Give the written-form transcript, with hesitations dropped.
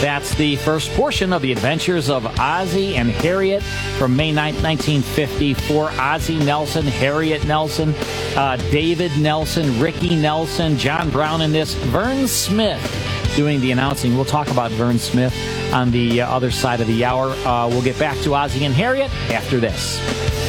That's the first portion of the adventures of Ozzie and Harriet from May 9th, 1954. Ozzie Nelson, Harriet Nelson, David Nelson, Ricky Nelson, John Brown in this. Vern Smith doing the announcing. We'll talk about Vern Smith on the other side of the hour. We'll get back to Ozzie and Harriet after this.